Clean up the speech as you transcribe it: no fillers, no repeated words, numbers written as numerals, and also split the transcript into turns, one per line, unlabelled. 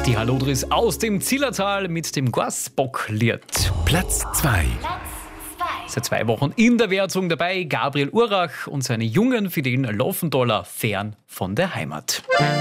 Die Hallodris aus dem Zillertal mit dem Gasbocklied.
Platz 2.
Seit 2 Wochen in der Wertung dabei Gabriel Urach und seine jungen, fidelen Laufendoller fern von der Heimat.